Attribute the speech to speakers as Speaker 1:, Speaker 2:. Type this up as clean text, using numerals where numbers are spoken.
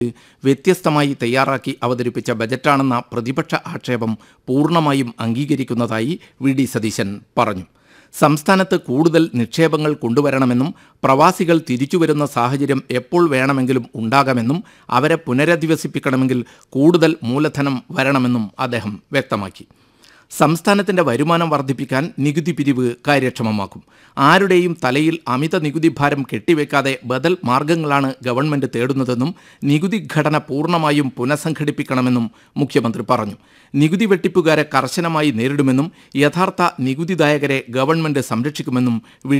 Speaker 1: വ്യത്യസ്തമായി തയ്യാറാക്കി അവതരിപ്പിച്ച ബജറ്റാണെന്ന പ്രതിപക്ഷ ആക്ഷേപം പൂർണ്ണമായും അംഗീകരിക്കുന്നതായി വി.ഡി. സതീശൻ പറഞ്ഞു. സംസ്ഥാനത്ത് കൂടുതൽ നിക്ഷേപങ്ങൾ കൊണ്ടുവരണമെന്നും പ്രവാസികൾ തിരിച്ചുവരുന്ന സാഹചര്യം എപ്പോൾ വേണമെങ്കിലും ഉണ്ടാകാമെന്നും അവരെ പുനരധിവസിപ്പിക്കണമെങ്കിൽ കൂടുതൽ മൂലധനം വരണമെന്നും അദ്ദേഹം വ്യക്തമാക്കി. സംസ്ഥാനത്തിൻ്റെ വരുമാനം വർദ്ധിപ്പിക്കാൻ നികുതി പിരിവ് കാര്യക്ഷമമാക്കും. ആരുടെയും തലയിൽ അമിത നികുതി ഭാരം കെട്ടിവെക്കാതെ ബദൽ മാർഗങ്ങളാണ് ഗവൺമെൻറ് തേടുന്നതെന്നും നികുതി ഘടന പൂർണ്ണമായും പുനഃസംഘടിപ്പിക്കണമെന്നും മുഖ്യമന്ത്രി പറഞ്ഞു. നികുതി വെട്ടിപ്പുകാരെ കർശനമായി നേരിടുമെന്നും യഥാർത്ഥ നികുതിദായകരെ ഗവൺമെൻറ് സംരക്ഷിക്കുമെന്നും വി.